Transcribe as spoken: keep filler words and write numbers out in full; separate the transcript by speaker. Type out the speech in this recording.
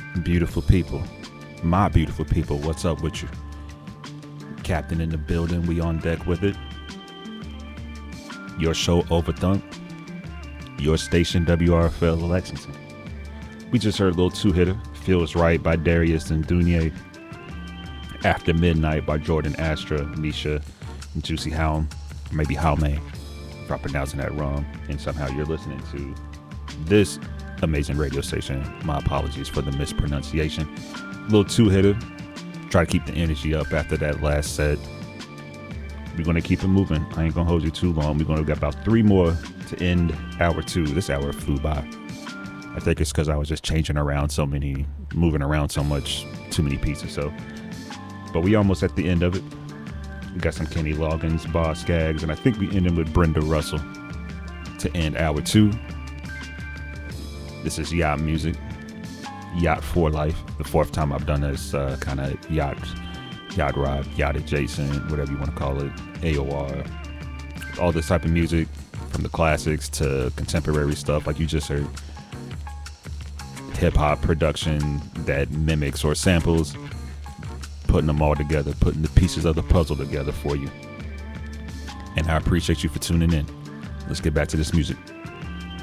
Speaker 1: Beautiful people, my beautiful people, what's up with you? Captain in the building, we on deck with it. Your show Overthunk, your station W R F L Lexington. We just heard a little two-hitter, Feels Right by Darius and Dunye, After Midnight by Jordan Astra, Nisha, and Juicy Howm, or maybe Haume, if I'm pronouncing that wrong, and somehow you're listening to this amazing radio station. My apologies for the mispronunciation. Little two-hitter, try to keep the energy up after that last set. We're going to keep it moving. I ain't going to hold you too long. We're going to get about three more to end hour two. This hour flew by. I think it's because I was just changing around so many, moving around so much, too many pieces. So, but we almost at the end of it. We got some Kenny Loggins, Boss Skaggs, and I think we ended with Brenda Russell to end hour two. This is Yacht Music, Yacht for Life. The fourth time I've done this uh, kind of yacht, yacht ride, yacht adjacent, whatever you want to call it, A O R. All this type of music, from the classics to contemporary stuff like you just heard. Hip hop production that mimics or samples, putting them all together, putting the pieces of the puzzle together for you. And I appreciate you for tuning in. Let's get back to this music.